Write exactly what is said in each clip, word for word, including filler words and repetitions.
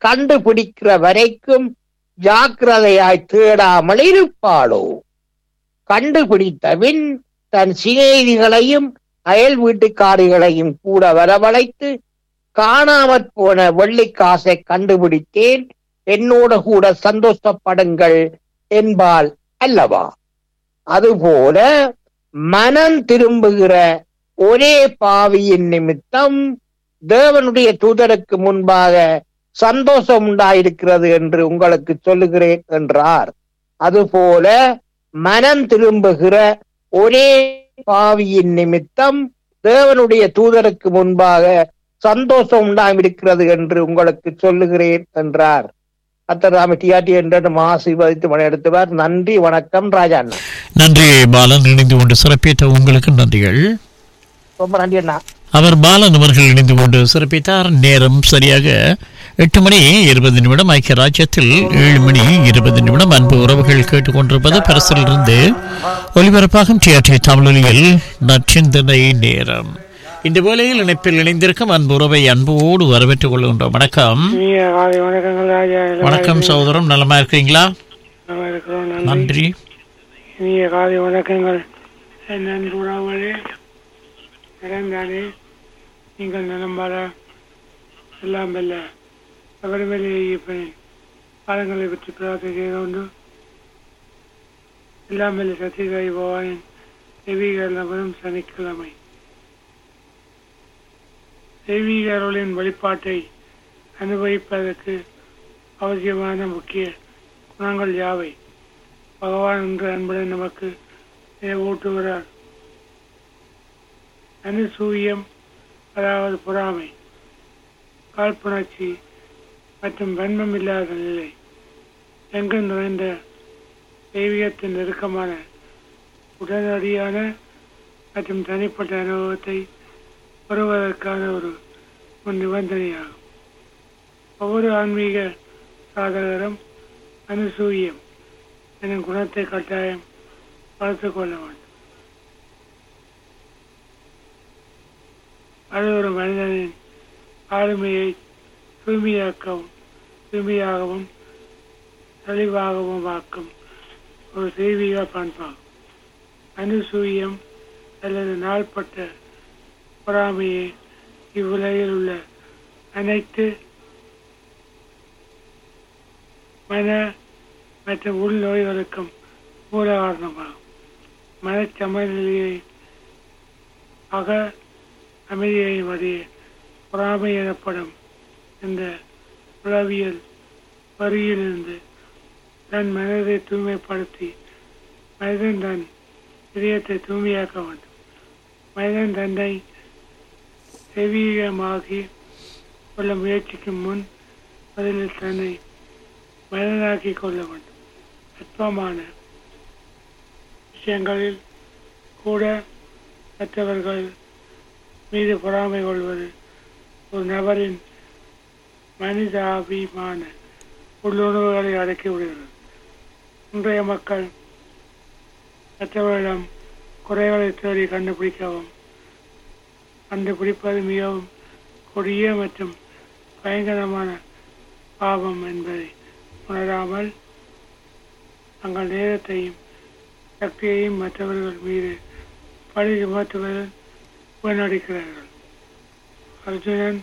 கண்டுபிடிக்கிற வரைக்கும் ஜாக்கிரதையாய் தேடாமல் இருப்பாளோ? கண்டுபிடித்தபின் தன் சிநேகிதிகளையும் அயல் வீட்டுக்காரிகளையும் கூட வரவழைத்து, காணாமற் போன வெள்ளிக்காசை கண்டுபிடித்தேன், என்னோட கூட சந்தோஷப்படுங்கள் என்பாள் அல்லவா? அதுபோல மனம் திரும்புகிற ஒரே பாவியின் நிமித்தம் தேவனுடைய தூதருக்கு முன்பாக சந்தோஷம் உண்டாயிருக்கிறது என்று உங்களுக்கு சொல்லுகிறேன் என்றார். அதுபோல மனம் திரும்புகிற ஒரே பாவியின் நிமித்தம் தேவனுடைய தூதருக்கு முன்பாக சந்தோஷம் உண்டாயிருக்கிறது என்று உங்களுக்கு சொல்லுகிறேன் என்றார். அத்தராமி டிஆர்டி என்று ஆசீர்வதித்து மனையெடுத்துவார். நன்றி, வணக்கம் ராஜா அண்ணா. நன்றி பாலன், இணைந்து கொண்டு சிறப்பித்த உங்களுக்கு நன்றிகள். ரொம்ப நன்றி அண்ணா. அவர் பாலன் அவர்கள் இணைந்து கொண்டு சிறப்பித்தார். நேரம் சரியாக எட்டு மணி இருபது நிமிடம். ஐக்கிய ராஜ்யத்தில் ஏழு மணி இருபது நிமிடம். அன்பு உறவுகள் கேட்டுக்கொண்டிருப்பது பரிசிலிருந்து ஒலிபரப்பாகும் டிஆர்டி தமிழொலியில் நச்சிந்தனை நேரம். இந்த வேளையில் இணைப்பில் இணைந்திருக்கும் அன்பு உறவை அன்போடு வரவேற்றுக் கொள்கின்றோம். வணக்கம். வணக்கம் சகோதரம், நலமா இருக்கிறீங்களா? நன்றி. இனிய காலை வணக்கங்கள். நன்றி உறவுகளே, நிறந்தானே நீங்கள் நலம்பால எல்லாம் வெல்ல சபரிமலையை காலங்களை பற்றி பிரார்த்தனை செய்து கொண்டு எல்லாம் வெல்ல சத்தியகாய் பவானின் தெய்வீக நபரும் சனிக்கிழமை தெய்வீக அருளின் வழிபாட்டை அனுபவிப்பதற்கு அவசியமான முக்கிய குணங்கள் யாவை? பகவான் என்ற அன்புடன் நமக்கு ஊட்டுகிறார். அனுசூயம், அதாவது பொறாமை, காழ்ப்புணர்ச்சி மற்றும் வன்மம் இல்லாத நிலை, எங்கும் நிறைந்த தெய்வீகத்தின் நெருக்கமான உடனடியான மற்றும் தனிப்பட்ட அனுபவத்தை வருவதற்கான ஒரு முன் நிபந்தனையாகும். ஒவ்வொரு ஆன்மீக சாதகரும் அனுசூயம் எனும் குணத்தை கட்டாயம் வளர்த்துக் கொள்ள வேண்டும். அது ஒரு மனிதனின் ஆளுமையை தூய்மையாக்கவும் தூய்மையாகவும் தெளிவாகவும் ஆக்கும் ஒரு தெய்வீக பண்பாகும். அனுசூயம் அல்லது நாள்பட்ட பொறாமையை இவ்வுலகில் உள்ள அனைத்து மன மற்றும் உள் நோய்களுக்கும் மூல காரணமாகும். மனச்சமநிலையை அக அமைதியை வழியே பொறாமை எனப்படும் இந்த உளவியல் வரியிலிருந்து தன் மனதை தூய்மைப்படுத்தி மனிதன் தன் இதயத்தை தூய்மையாக்க வேண்டும். மனிதன் தன்னை தெய்வீகமாகி கொள்ள முயற்சிக்கும் முன் முதலில் தன்னை மனிதனாக்கி கொள்ள வேண்டும். அற்பமான விஷயங்களில் கூட மற்றவர்கள் மீது பொறாமை கொள்வது ஒரு நபரின் மனிதாபிமான உள்ளுணர்வுகளை அடக்கி விடுகிறது. இன்றைய மக்கள் மற்றவர்களிடம் குறைகளை தேடி கண்டுபிடிக்கவும் கண்டுபிடிப்பது மிகவும் கொடிய மற்றும் பயங்கரமான பாவம் என்பதை உணராமல் தங்கள் நேரத்தையும் சக்தியையும் மற்றவர்கள் மீது பழி சுமத்துவதில் வீணடிக்கிறார்கள். அர்ஜுனன்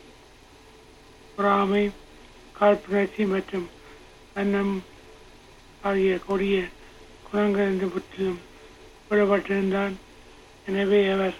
பொறாமை, காழ்ப்புணர்ச்சி மற்றும் அன்னம் ஆகிய கொடிய குணங்கள் என்று முற்றிலும் விடப்பட்டிருந்தான். எனவே அவர்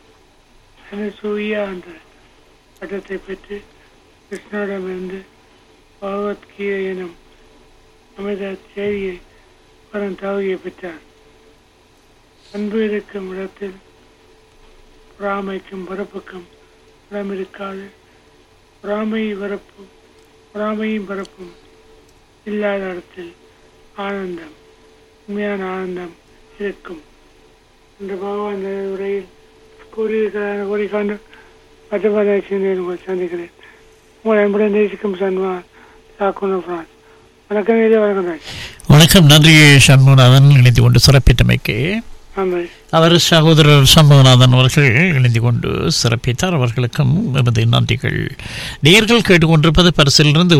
அனுசூயா என்ற பட்டத்தை பெற்று கிருஷ்ணரிடமிருந்து பகவத்கீதை எனும் அமிர்த செய்தியை வரும் தகுதியை பெற்றார். அன்பு இருக்கும் இடத்தில் பொறாமைக்கும் வெறுப்புக்கும் இடம் இருக்காது. பொறாமை வெறுப்பு பொறாமையும் வெறுப்பும் இல்லாத இடத்தில் ஆனந்தம், உண்மையான ஆனந்தம் இருக்கும் என்று பகவான் உரையில் கூறியிருக்கிறார். கூறிக்கொண்டு பத்தொன்பதை உங்கள் சந்திக்கிறேன். உங்கள் அன்புடன் நேசிக்கும் சன்மான் சாக்குன பிரான்ஸ். வணக்கம். வணக்கம். வணக்கம். நன்றி சண்முகநாதன் இணைந்து கொண்டு சிறப்பித்தமைக்கு. அவர் சகோதரர் சண்முகநாதன் அவர்கள் இணைந்து கொண்டு சிறப்பித்தார். அவர்களுக்கும் எமது நன்றிகள். நேயர்கள் கேட்டுக்கொண்டிருப்பது பரிசிலிருந்து